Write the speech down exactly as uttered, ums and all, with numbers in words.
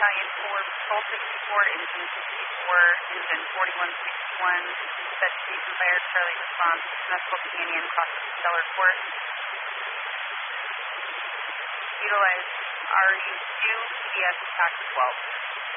Battalion four, Patrol sixty-four, Engine sixty-four, Engine forty-one sixty-one, set station fire, Charlie response, Mescal Canyon, cross stellar course. Utilize R E two, P D S, T A C twelve.